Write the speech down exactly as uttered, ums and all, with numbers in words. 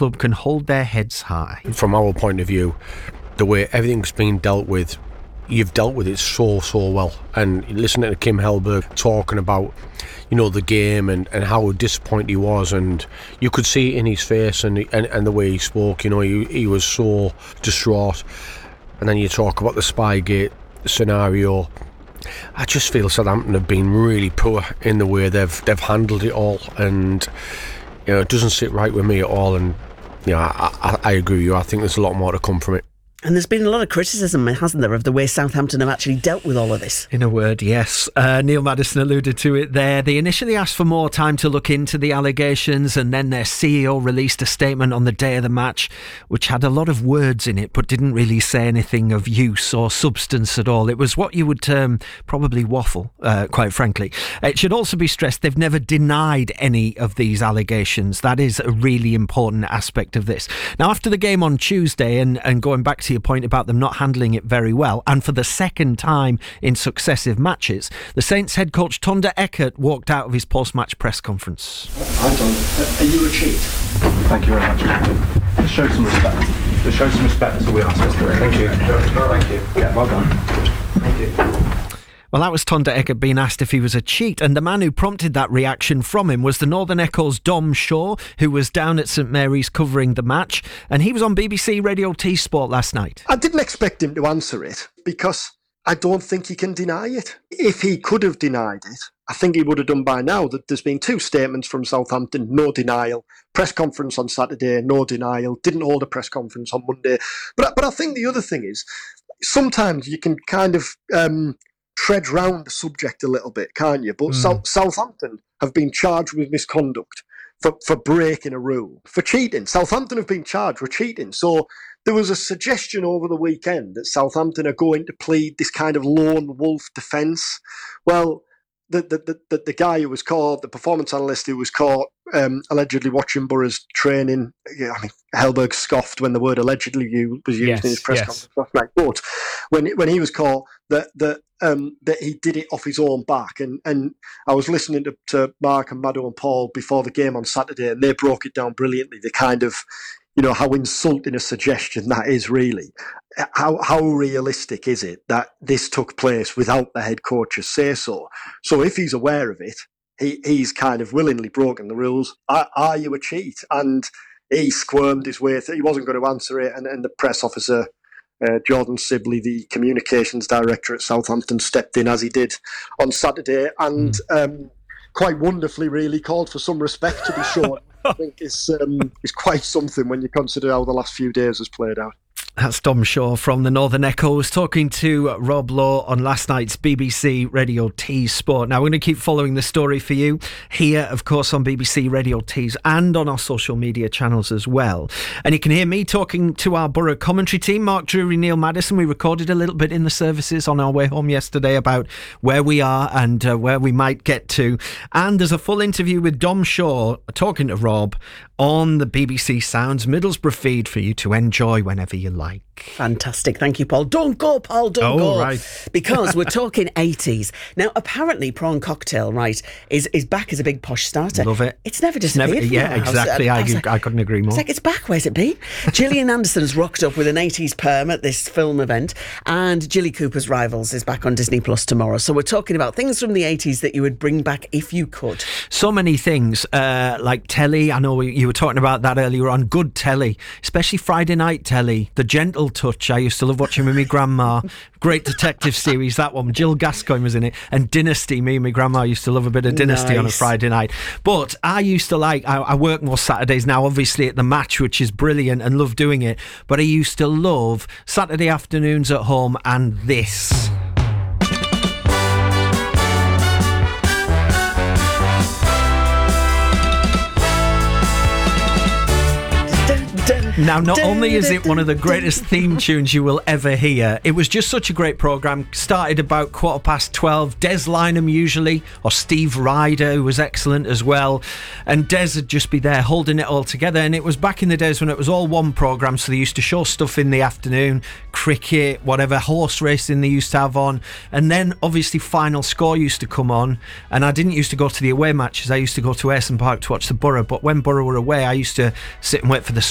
club can hold their heads high. From our point of view, the way everything's been dealt with, you've dealt with it so, so well. And listening to Kim Hellberg talking about, you know, the game and, and how disappointed he was, and you could see it in his face and and, and the way he spoke, you know, he, he was so distraught. And then you talk about the Spygate scenario. I just feel Southampton have been really poor in the way they've they've handled it all, and you know, it doesn't sit right with me at all. And you know, I, I, I agree with you. I think there's a lot more to come from it. And there's been a lot of criticism, hasn't there, of the way Southampton have actually dealt with all of this? In a word, yes. Uh, Neil Maddison alluded to it there. They initially asked for more time to look into the allegations, and then their C E O released a statement on the day of the match, which had a lot of words in it, but didn't really say anything of use or substance at all. It was what you would term probably waffle, uh, quite frankly. It should also be stressed they've never denied any of these allegations. That is a really important aspect of this. Now, after the game on Tuesday, and, and going back to your point about them not handling it very well, and for the second time in successive matches, the Saints head coach Tonda Eckert walked out of his post-match press conference. I don't. Are you a cheat? Thank you very much. Just show some respect. Just show some respect. That's all we ask us to do. Thank you. Thank you. Yeah, well done. Thank you. Well, that was Tonda Eckert being asked if he was a cheat, and the man who prompted that reaction from him was the Northern Echo's Dom Shaw, who was down at St Mary's covering the match, and he was on B B C Radio T Sport last night. I didn't expect him to answer it, because I don't think he can deny it. If he could have denied it, I think he would have done by now. That there's been two statements from Southampton, no denial. Press conference on Saturday, no denial. Didn't hold a press conference on Monday. But, but I think the other thing is, sometimes you can kind of Um, tread round the subject a little bit, can't you? But mm. South, Southampton have been charged with misconduct for, for breaking a rule, for cheating. Southampton have been charged with cheating. So there was a suggestion over the weekend that Southampton are going to plead this kind of lone wolf defence. Well, the the, the the guy who was caught, the performance analyst who was caught um, allegedly watching Borough's training, yeah, I mean, Hellberg scoffed when the word allegedly was used yes, in his press yes. conference last night. But when when he was caught, that that um, that he did it off his own back. And and I was listening to, to Mark and Maddo and Paul before the game on Saturday, and they broke it down brilliantly. The kind of, you know, how insulting a suggestion that is, really. How how realistic is it that this took place without the head coach's say so? So if he's aware of it, he, he's kind of willingly broken the rules. Are, are you a cheat? And he squirmed his way through. He wasn't going to answer it, and, and the press officer, uh, Jordan Sibley, the communications director at Southampton, stepped in as he did on Saturday, and mm. um, quite wonderfully really called for some respect to be shown. I think is um, is quite something when you consider how the last few days has played out. That's Dom Shaw from the Northern Echoes talking to Rob Law on last night's B B C Radio T Sport. Now, we're going to keep following the story for you here, of course, on B B C Radio T's and on our social media channels as well. And you can hear me talking to our Borough commentary team, Mark Drury, Neil Maddison. We recorded a little bit in the services on our way home yesterday about where we are and uh, where we might get to. And there's a full interview with Dom Shaw talking to Rob on the B B C Sounds Middlesbrough feed for you to enjoy whenever you like. Fantastic. Thank you, Paul. Don't go, Paul, don't oh, go. Right. Because we're talking eighties. Now, apparently, prawn cocktail, right, is, is back as a big posh starter. Love it. It's never disappeared Never, from yeah, our house. exactly. I, I, I, like, I couldn't agree more. It's like, it's back. Where's it been? Gillian Anderson's rocked up with an eighties perm at this film event, and Jilly Cooper's Rivals is back on Disney Plus tomorrow. So we're talking about things from the eighties that you would bring back if you could. So many things, uh, like telly. I know you were talking about that earlier on. Good telly, especially Friday night telly. The Gentle Touch. I used to love watching with my grandma. Great detective series, that one. Jill Gascoigne was in it. And Dynasty. Me and my grandma used to love a bit of Dynasty nice. on a Friday night. But I used to like, I, I work more Saturdays now, obviously, at the Match, which is brilliant and love doing it. But I used to love Saturday afternoons at home and this. Now, not only is it one of the greatest theme tunes you will ever hear, it was just such a great programme. Started about quarter past twelve. Des Lynam usually, or Steve Ryder, who was excellent as well. And Des would just be there holding it all together. And it was back in the days when it was all one programme, so they used to show stuff in the afternoon, cricket, whatever, horse racing they used to have on. And then, obviously, Final Score used to come on. And I didn't used to go to the away matches. I used to go to Ayresome Park to watch the Borough. But when Borough were away, I used to sit and wait for the